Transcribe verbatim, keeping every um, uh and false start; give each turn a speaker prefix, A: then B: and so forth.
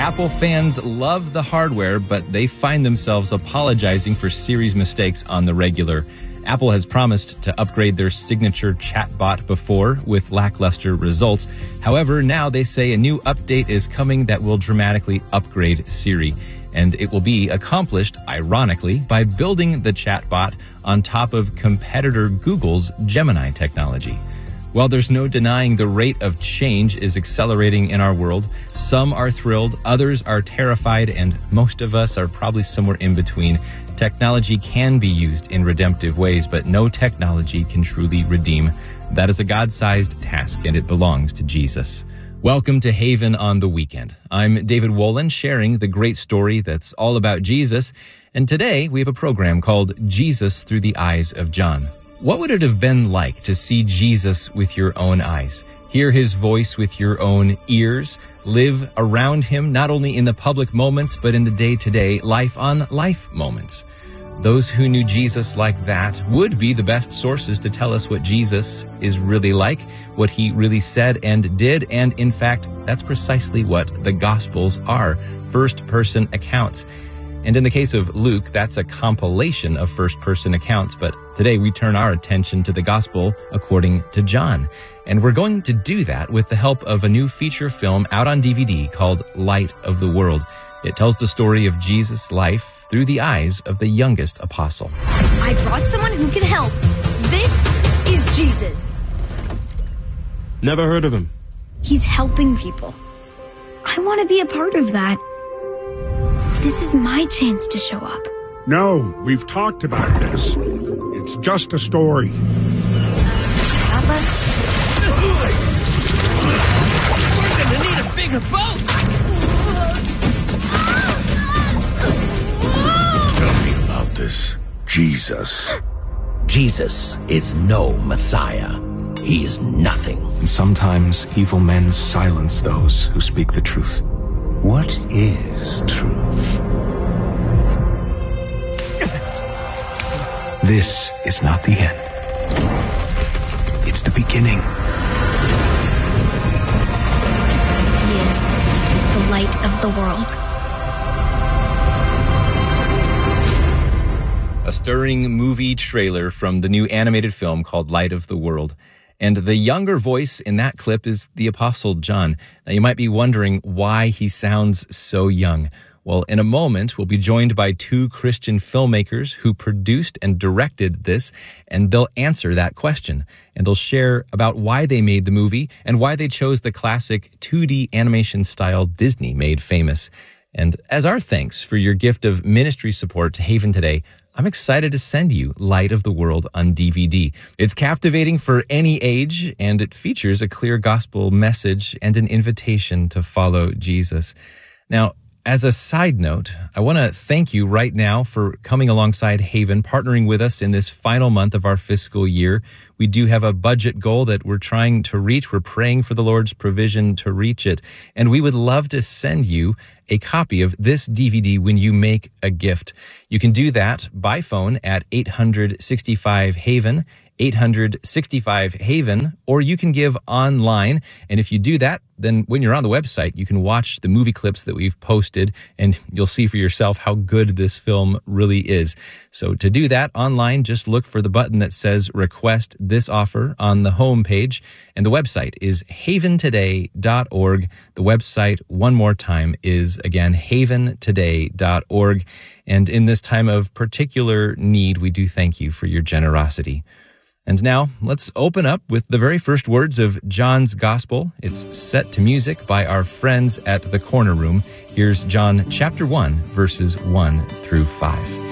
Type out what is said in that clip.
A: Apple fans love the hardware, but they find themselves apologizing for Siri's mistakes on the regular. Apple has promised to upgrade their signature chatbot before with lackluster results. However, now they say a new update is coming that will dramatically upgrade Siri. And it will be accomplished, ironically, by building the chatbot on top of competitor Google's Gemini technology. While there's no denying the rate of change is accelerating in our world, some are thrilled, others are terrified, and most of us are probably somewhere in between. Technology can be used in redemptive ways, but no technology can truly redeem. That is a God-sized task, and it belongs to Jesus. Welcome to Haven on the Weekend. I'm David Wolin, sharing the great story that's all about Jesus, and today we have a program called Jesus Through the Eyes of John. What would it have been like to see Jesus with your own eyes, hear his voice with your own ears, live around him not only in the public moments but in the day-to-day, life-on-life moments? Those who knew Jesus like that would be the best sources to tell us what Jesus is really like, what he really said and did, and in fact, that's precisely what the Gospels are, first-person accounts. And in the case of Luke, that's a compilation of first-person accounts, but today we turn our attention to the Gospel according to John. And we're going to do that with the help of a new feature film out on D V D called Light of the World. It tells the story of Jesus' life through the eyes of the youngest apostle.
B: I brought someone who can help. This is Jesus.
C: Never heard of him.
B: He's helping people. I want to be a part of that. This is my chance to show up.
D: No, we've talked about this. It's just a story.
B: Papa?
E: We're gonna need a bigger boat!
F: Tell me about this Jesus.
G: Jesus is no Messiah. He is nothing.
H: And sometimes evil men silence those who speak the truth.
F: What is truth?
H: This is not the end. It's the beginning.
B: He is the light of the world.
A: A stirring movie trailer from the new animated film called Light of the World. And the younger voice in that clip is the Apostle John. Now, you might be wondering why he sounds so young. Well, in a moment, we'll be joined by two Christian filmmakers who produced and directed this, and they'll answer that question. And they'll share about why they made the movie and why they chose the classic two D animation style Disney made famous. And as our thanks for your gift of ministry support to Haven today, I'm excited to send you Light of the World on D V D. It's captivating for any age, and it features a clear gospel message and an invitation to follow Jesus. Now, as a side note, I want to thank you right now for coming alongside Haven, partnering with us in this final month of our fiscal year. We do have a budget goal that we're trying to reach. We're praying for the Lord's provision to reach it. And we would love to send you a copy of this D V D when you make a gift. You can do that by phone at eight hundred sixty-five Haven, eight hundred sixty-five Haven, or you can give online. And if you do that, then when you're on the website, you can watch the movie clips that we've posted, and you'll see for yourself how good this film really is. So to do that online, just look for the button that says Request This Offer on the home page, and the website is haven today dot org. The website, one more time, is, again, haven today dot org. And in this time of particular need, we do thank you for your generosity. And now, let's open up with the very first words of John's Gospel. It's set to music by our friends at the Corner Room. Here's John chapter one, verses one through five.